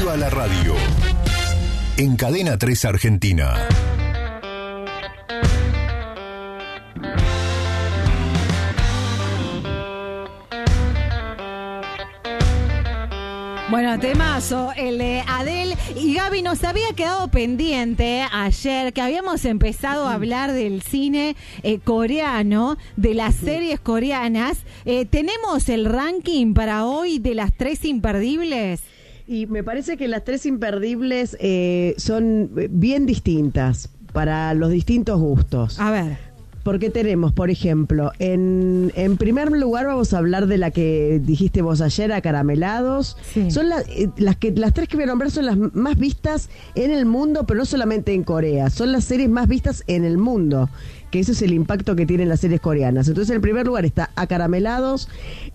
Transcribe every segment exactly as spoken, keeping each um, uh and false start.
Viva la radio. En Cadena tres Argentina. Bueno, temazo, el de Adele. Y Gaby, nos había quedado pendiente ayer que habíamos empezado a hablar del cine eh, coreano, de las series coreanas. Eh, ¿Tenemos el ranking para hoy de las tres imperdibles? Y me parece que las tres imperdibles eh, son bien distintas para los distintos gustos. A ver. Porque tenemos, por ejemplo, en, en primer lugar vamos a hablar de la que dijiste vos ayer, Acaramelados. Sí. Son la, eh, las que las tres que voy a nombrar son las más vistas en el mundo, pero no solamente en Corea. Son las series más vistas en el mundo, que ese es el impacto que tienen las series coreanas. Entonces, en primer lugar está Acaramelados.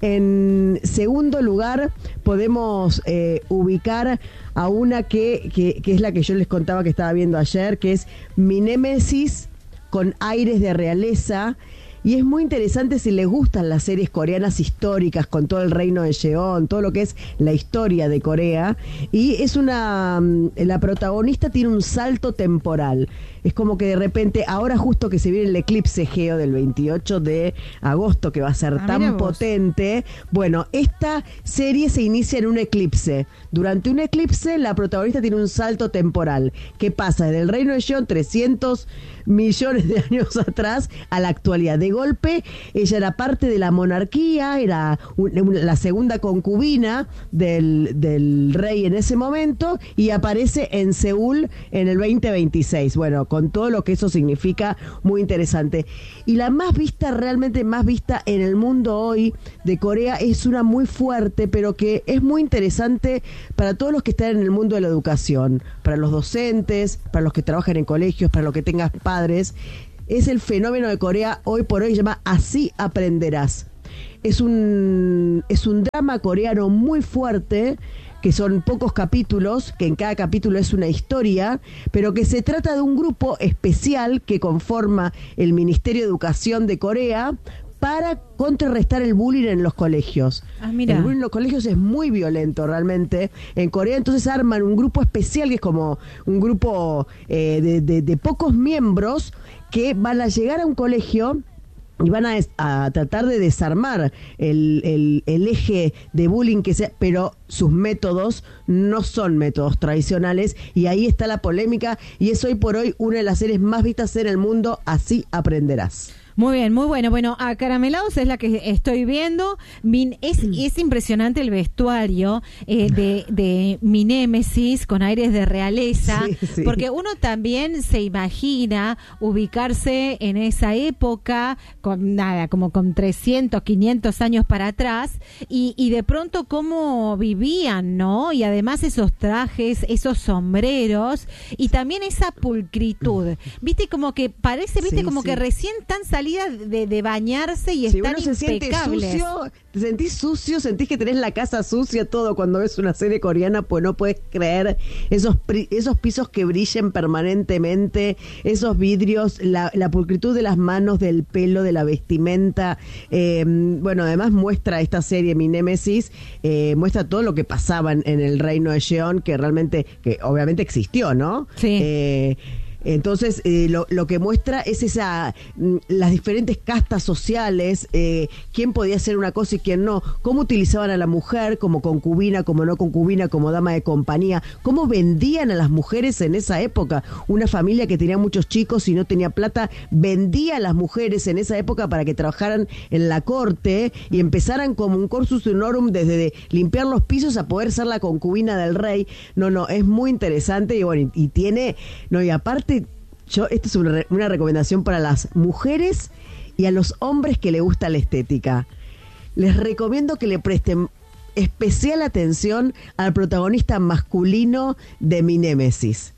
En segundo lugar podemos eh, ubicar a una que, que, que es la que yo les contaba que estaba viendo ayer, que es Mi Némesis, con aires de realeza, y es muy interesante si les gustan las series coreanas históricas, con todo el reino de Jeon, todo lo que es la historia de Corea, y es una, la protagonista tiene un salto temporal. Es como que de repente, ahora justo que se viene el eclipse Geo del veintiocho de agosto, que va a ser ah, tan potente, bueno, esta serie se inicia en un eclipse. Durante un eclipse, la protagonista tiene un salto temporal, que pasa desde el reino de Jeon, trescientos millones de años atrás, a la actualidad. De golpe, ella era parte de la monarquía, era un, un, la segunda concubina del, del rey en ese momento, y aparece en Seúl en el veinte veintiséis. Bueno, con todo lo que eso significa, muy interesante. Y la más vista, realmente más vista en el mundo hoy de Corea, es una muy fuerte, pero que es muy interesante para todos los que están en el mundo de la educación, para los docentes, para los que trabajan en colegios, para los que tengan padres. Es el fenómeno de Corea hoy por hoy, se llama Así Aprenderás. Es un, es un drama coreano muy fuerte, que son pocos capítulos, que en cada capítulo es una historia, pero que se trata de un grupo especial que conforma el Ministerio de Educación de Corea para contrarrestar el bullying en los colegios. Ah, mira. El bullying en los colegios es muy violento realmente en Corea, entonces arman un grupo especial que es como un grupo eh, de, de, de pocos miembros que van a llegar a un colegio y van a, a tratar de desarmar el, el, el eje de bullying que sea, pero sus métodos no son métodos tradicionales, y ahí está la polémica, y es hoy por hoy una de las series más vistas en el mundo. Así Aprenderás. Muy bien, muy bueno. Bueno, Acaramelados es la que estoy viendo. Min, es, es impresionante el vestuario eh, de, de Mi Némesis, con aires de realeza, sí, sí. Porque uno también se imagina ubicarse en esa época, con nada, como con trescientos, quinientos años para atrás, y, y de pronto cómo vivían, ¿no? Y además esos trajes, esos sombreros, y también esa pulcritud. Viste, como que parece, viste, sí, como sí. que recién tan salido De, de bañarse y si están uno se impecables. Siente sucio, te sentís sucio, sentís que tenés la casa sucia, todo cuando ves una serie coreana, pues no puedes creer esos esos pisos que brillen permanentemente, esos vidrios, la, la pulcritud de las manos, del pelo, de la vestimenta. Eh, bueno, además muestra esta serie, Mi Némesis, eh, muestra todo lo que pasaba en, en el reino de Jeon, que realmente, que obviamente existió, ¿no? Sí. Eh, Entonces, eh, lo, lo que muestra es esa las diferentes castas sociales, eh, quién podía hacer una cosa y quién no, cómo utilizaban a la mujer como concubina, como no concubina, como dama de compañía, cómo vendían a las mujeres en esa época. Una familia que tenía muchos chicos y no tenía plata, vendía a las mujeres en esa época para que trabajaran en la corte y empezaran como un cursus honorum, desde de limpiar los pisos a poder ser la concubina del rey. No, no, es muy interesante y bueno, y, y tiene, no, y aparte, yo, esta es una, una recomendación para las mujeres y a los hombres que les gusta la estética. Les recomiendo que le presten especial atención al protagonista masculino de Mi Némesis.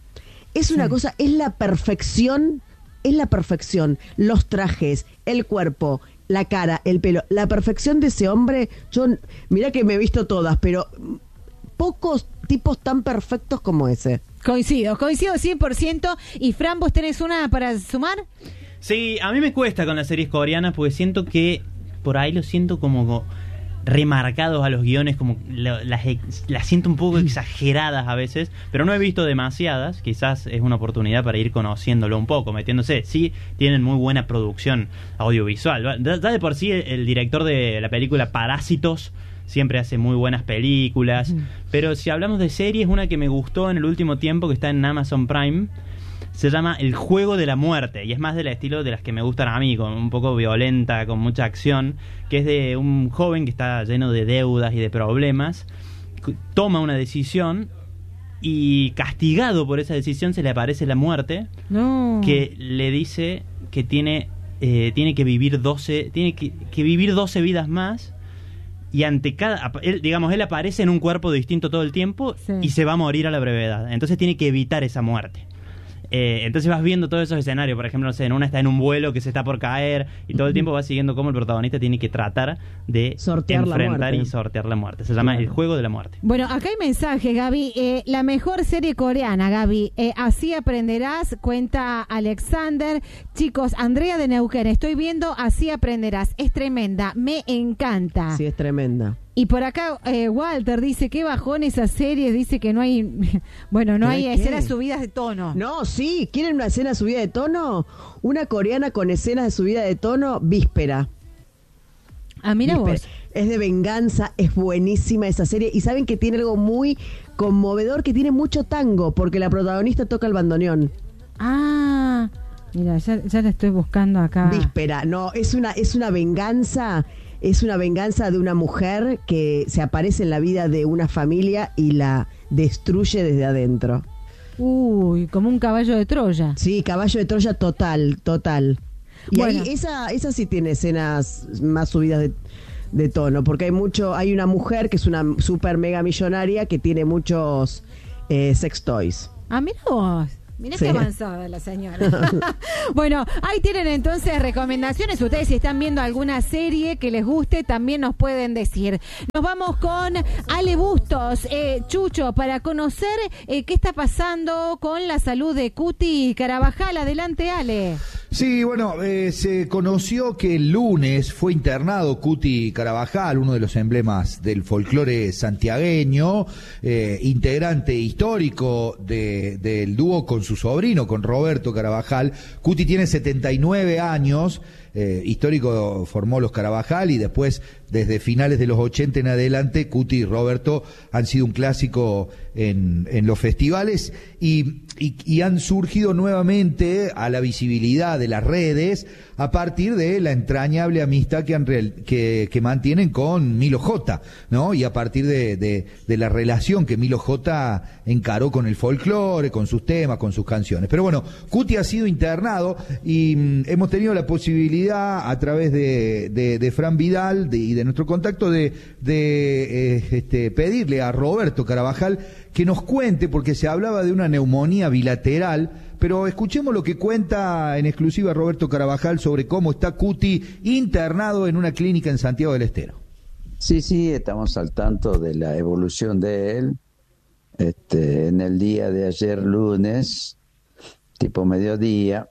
Es una sí. cosa, es la perfección, es la perfección. Los trajes, el cuerpo, la cara, el pelo, la perfección de ese hombre. Yo, mirá que me he visto todas, pero pocos tipos tan perfectos como ese. Coincido, coincido cien por ciento. Y Fran, ¿vos tenés una para sumar? Sí, a mí me cuesta con las series coreanas porque siento que por ahí lo siento como remarcados a los guiones, como lo, las, las siento un poco exageradas a veces, pero no he visto demasiadas. Quizás es una oportunidad para ir conociéndolo un poco, metiéndose. Sí, tienen muy buena producción audiovisual. Ya de por sí el, el director de la película Parásitos siempre hace muy buenas películas, uh-huh. pero si hablamos de series, una que me gustó en el último tiempo, que está en Amazon Prime, se llama El Juego de la Muerte, y es más del estilo de las que me gustan a mí, con un poco violenta, con mucha acción, que es de un joven que está lleno de deudas y de problemas, toma una decisión y castigado por esa decisión se le aparece la muerte, no. que le dice que tiene eh, tiene que vivir doce tiene que, que vivir doce vidas más, y ante cada él, digamos, él aparece en un cuerpo distinto todo el tiempo, sí. y se va a morir a la brevedad, entonces tiene que evitar esa muerte. Eh, entonces vas viendo todos esos escenarios. Por ejemplo, no sé, en una está en un vuelo que se está por caer, y todo el tiempo vas siguiendo cómo el protagonista tiene que tratar de sortear enfrentar y sortear la muerte. Se llama, claro, El Juego de la Muerte. Bueno, acá hay mensajes, Gaby. Eh, la mejor serie coreana, Gaby. Eh, Así aprenderás, cuenta Alexander. Chicos, Andrea de Neuquén, estoy viendo Así aprenderás. Es tremenda, me encanta. Sí, es tremenda. Y por acá eh, Walter dice que bajón esas series, dice que no hay, bueno, no hay escenas subidas de tono. No, sí, ¿quieren una escena subida de tono? Una coreana con escenas de subida de tono, Víspera. Ah, mira Víspera. vos. Es de venganza, es buenísima esa serie, y saben que tiene algo muy conmovedor, que tiene mucho tango, porque la protagonista toca el bandoneón. Ah, mira, ya, ya la estoy buscando acá. Víspera, no, es una, es una venganza... Es una venganza de una mujer que se aparece en la vida de una familia y la destruye desde adentro. Uy, como un caballo de Troya. Sí, caballo de Troya total, total. Y bueno, ahí, esa, esa sí tiene escenas más subidas de, de tono, porque hay mucho, hay una mujer que es una super mega millonaria que tiene muchos eh, sex toys. Ah, mira vos. Mirá, sí, qué avanzada la señora. Bueno, ahí tienen entonces recomendaciones. Ustedes, si están viendo alguna serie que les guste, también nos pueden decir. Nos vamos con Ale Bustos. Eh, Chucho, para conocer eh, qué está pasando con la salud de Cuti Carabajal. Adelante, Ale. Sí, bueno, eh, se conoció que el lunes fue internado Cuti Carabajal, uno de los emblemas del folclore santiagueño, eh, integrante histórico de, del dúo con su sobrino, con Roberto Carabajal. Cuti tiene setenta y nueve años, eh, histórico, formó los Carabajal, y después, desde finales de los ochenta en adelante, Cuti y Roberto han sido un clásico en, en los festivales, y, y, y han surgido nuevamente a la visibilidad de las redes a partir de la entrañable amistad que, han, que, que mantienen con Milo J, ¿no? Y a partir de, de, de la relación que Milo J encaró con el folclore, con sus temas, con sus canciones. Pero bueno, Cuti ha sido internado, y mm, hemos tenido la posibilidad a través de, de, de Fran Vidal de, y de nuestro contacto de, de eh, este, pedirle a Roberto Carabajal que nos cuente, porque se hablaba de una neumonía bilateral, pero escuchemos lo que cuenta en exclusiva Roberto Carabajal sobre cómo está Cuti internado en una clínica en Santiago del Estero. Sí, sí, estamos al tanto de la evolución de él. Este, en el día de ayer lunes, tipo mediodía,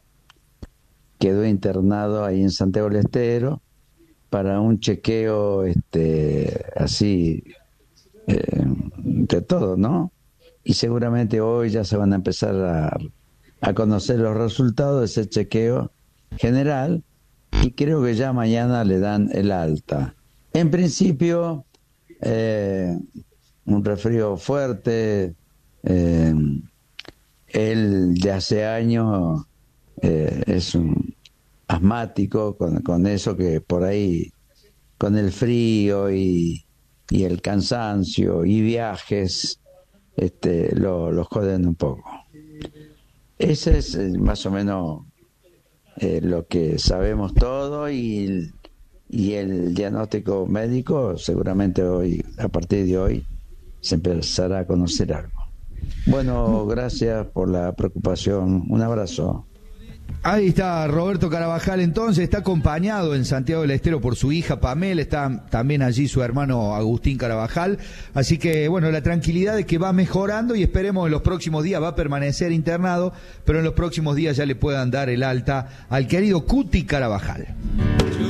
quedó internado ahí en Santiago del Estero para un chequeo este, así eh, de todo, ¿no? Y seguramente hoy ya se van a empezar a, a conocer los resultados de ese chequeo general, y creo que ya mañana le dan el alta. En principio, eh, un resfrío fuerte, eh, él de hace años eh, es un asmático, con, con eso que por ahí, con el frío y, y el cansancio y viajes, este, lo, lo joden un poco. Ese es eh, más o menos eh, lo que sabemos todo, y, y el diagnóstico médico seguramente hoy, a partir de hoy, se empezará a conocer algo. Bueno, gracias por la preocupación. Un abrazo. Ahí está Roberto Carabajal, entonces está acompañado en Santiago del Estero por su hija Pamela, está también allí su hermano Agustín Carabajal, así que bueno, la tranquilidad de que va mejorando, y esperemos en los próximos días, va a permanecer internado, pero en los próximos días ya le puedan dar el alta al querido Cuti Carabajal.